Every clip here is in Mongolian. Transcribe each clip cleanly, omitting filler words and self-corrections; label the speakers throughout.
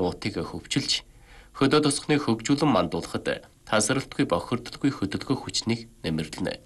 Speaker 1: нуутыг хөгжүүлж хөдөө тосгоныг хөгжүүлэн мандуулахад тасралтгүй бохирдолгүй хөдөлгөөх хүчнийг нэмэрлэнэ.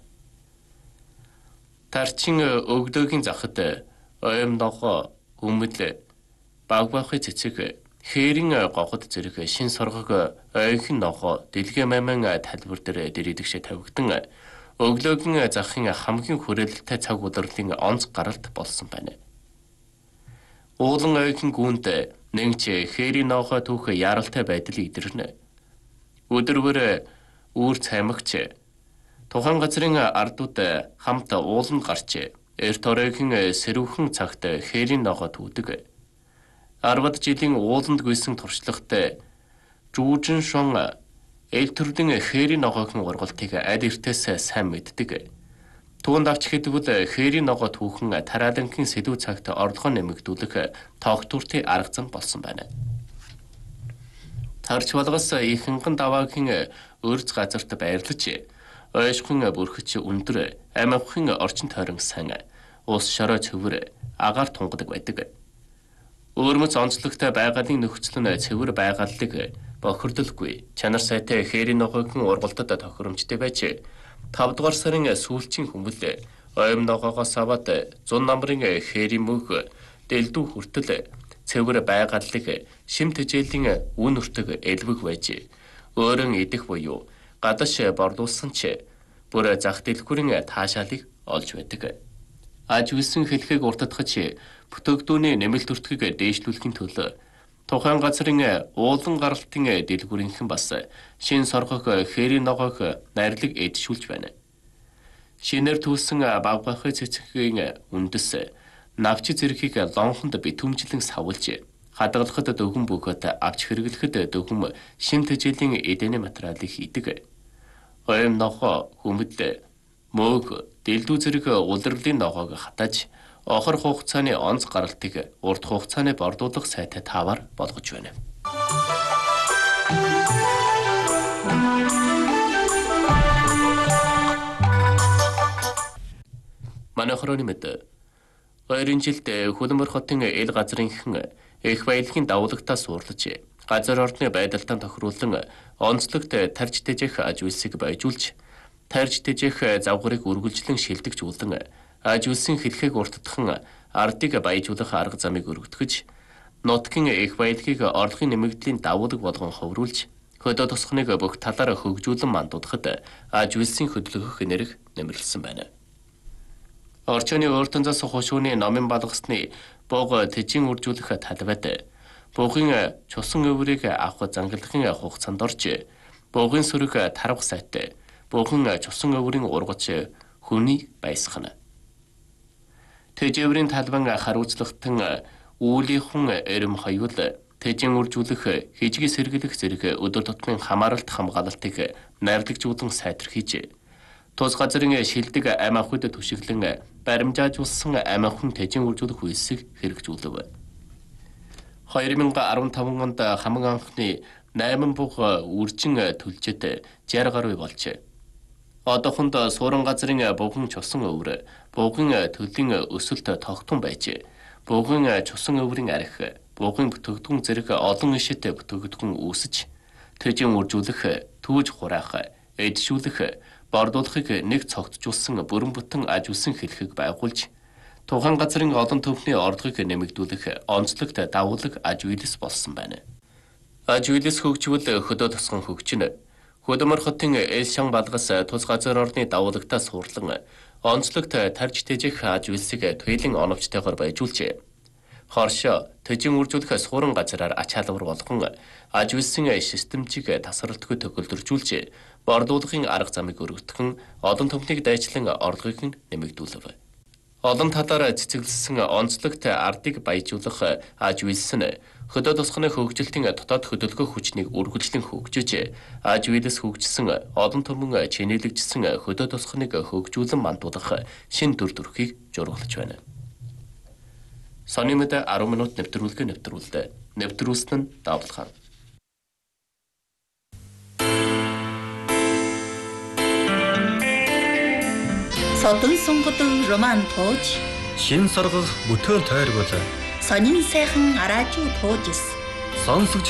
Speaker 1: Тарчин өглөөгийн захад ойм ногоо хүмэл багбахын цэцэг хээрийн гогод зэрэг шин соргог ойхин ногоо дэлгэ маман талбар дээр дэрийдэгшээ тавигдан өглөөгийн захын хамгийн хүрээлэлтэй цаг удирлын онц гаралт болсон байна. Уулан ойхин гүнд нэгч хээрийн ногоо түүх яралтай байдал идэрнэ. Өдөрвөр үүр цаймагч тухайн газрын ардууд хамт ууланд гарч эрт оройгийн сэрүүхэн цагт хээрийн ногоо түүдэг. 10 жилийн ууланд гүйсэн туршлагатай жүүжин шон эл төрлийн хээрийн ногоогийн ургалтыг аль эртээс сайн мэддэг. Түүнд авч хэдвэл хээрийн ногоо түүхэн тараалангийн сэдв цагт орлогоо нэмэгдүүлэх тогтвортой арга зам болсон байна. Тарч болгоос ихэнхэн даваагийн өрц газарт байрлаж ойшхон бүрхэж өндөр амивхын орчин тойрон сан ус шороо цэвэр агаар тунгадаг байдаг. Өөрмөц онцлогтой байгалийн нөхцөл нь цэвэр байгаллыг бохирдолгүй чанар сайтай хээрийн ногоогийн ургалтад тохиромжтой байж 5 дугаар сарын сүүлчийн хүмүүл ойм ногоогоос аваад 100 намрын хээрийн мөнх дэлдүү хүртэл цэвэр байгаллыг шим тэжээлийн үн өртөг элбэг байж өөрөн идэх буюу гадаш борлуулсан ч бүр зах дэлгүүрийн таашаалыг олж байдаг. Аж үйлсэн хэлхийг уртдахч бүтээгдүүний нэмэлт өртгийг дээшлүүлэхийн төлөө тухайн газрын уулан гаралтын дэлгүүрийнхэн бас шин соргох хээрийн ногоог найрлаг эдшүүлж байна. Шинээр түүсэн багбахын цэцгийн үндэс навч зэргийг лонхонд битүүмжлэн савлж хадгалахад дөгөн бөгөөд авч хэрэглэхэд дөгөн шим тэжээлийн эдэний материалыг хийдэг. Ойм ногоо хүмэл мөг дэлдүү зэрэг улирлын ногоог хатаж охор хугацааны онц гаралтыг урт хугацааны бордуулах сайтай таваар болгож байна. Манай хорооны мэд 2 жилд Хөлбөмбөр хотын эл газрынхан их баялагын давуулагтаас суурлаж газар ордны байдалтаа тохируулан онцлогт тарж тэжээх аж үйлсийг байжуулж тарж тэжээх завгарыг үргэлжлэн шилдэгжүүлэн аж үйлсийн хэлхийг уртдахын ардыг баяжуулах арга замыг өргөтгөж нутгийн их баялагыг орлогын нэмэгдлийн давуулаг болгон ховруулж хөдөө тосгоныг бүх талаар хөгжүүлэн мандуудахад аж үйлсийн хөдөлгөх нэрх нэмэрлсэн байна. Орчооны өөртөнзөөс хушууны номын балгасны бог тэжийн үржүүлэх талбайд буугын чусан өврийг авах зангалахын хугацаанд орж буугын сөрөг тарвах сайтай буугын чусан өврийн ургач хүний байсгана. Тэжээврийн талбан харуулцлагтан үүлийнхэн эрэм хоёул тэжийн үржүүлэх хижиг сэргэлэх зэрэг өдөр тутмын хамааралт хамгаалалтыг найрлагжуулан сайтрхийж тус газрын шилдэг ам ахуйд түшиглэн баримжаажуулсан ам ахуйн тэжийн үржүүлэх үйлсийг хэрэгжүүлв. 2015 онд хамаг анхны 8 буг үржин төлжөд 60 гаруй болж одоохонд суурин газрын бууган чусан өвөр бууган төлийн өсөлт тогтун байж бууган чусан өврийн арх бууган бүтээгдэхүүн зэрэг олон ишэт бүтээгдэхүүн үүсэж тэжийн үржүүлэх түүж хураах эдшүүлэх бордуулахыг нэг цогтжуулсан бүрэн бүтэн аж үйлсэн хэлхийг байгуулж тухайн газрын олон төвхний орлогыг нэмэгдүүлэх онцлогт давуулаг аж үйлс болсон байна. Аж үйлс хөгжвөл хөдөө тосгон хөгжинэ. Хөлбөмбөр хотын эл шан балгас тус газар орны давуулагтаас суурлан онцлогт тарж тэжээх аж үйлсийг туйлын оновчтойгоор байжуулжээ. Хоршоо тэжийн үржүүлэх суурин газраар ач халбар болгон аж үйлсийн системжийг тасралтгүй төгөлдржүүлж бордуулахын арга замыг өргөтгөн олон төвхнийг дайчлан орлогыг нь нэмэгдүүлв. Олон талаар цэцэглэсэн онцлогт ардыг баяжуулах аж үйлс нь хөдөө тосгоны хөгжилтийн дотоод хөдөлгөөх хүчнийг үргэлжлэн хөгжиж аж үйлс хөгжсөн олон түмэн чинээлэгдсэн хөдөө тосгоныг хөгжүүлэн мандуулах шин дүр төрхийг жургалж байна. Сони мэд 10 минут нэвтрүүлгээ нэвтрүүлдэ. Нэвтрүүлсэн нь Давлхан.
Speaker 2: Содон сонгодог роман тууж
Speaker 3: шин соргох бүтээл тойргол
Speaker 2: сонин сайхан араажуу туужс
Speaker 3: сонсогч